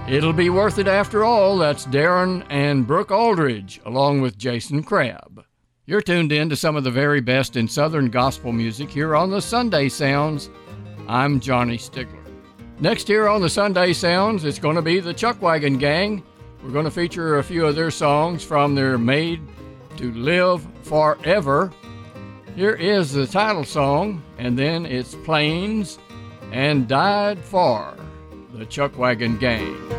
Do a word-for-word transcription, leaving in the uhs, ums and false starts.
It'll Be Worth It After All. That's Darren and Brooke Aldridge, along with Jason Crabb. You're tuned in to some of the very best in Southern gospel music here on the Sunday Sounds. I'm Johnny Stigler. Next here on the Sunday Sounds, it's going to be the Chuckwagon Gang. We're going to feature a few of their songs from their Made to Live Forever. Here is the title song, and then it's Plains and Died For, the Chuckwagon Gang.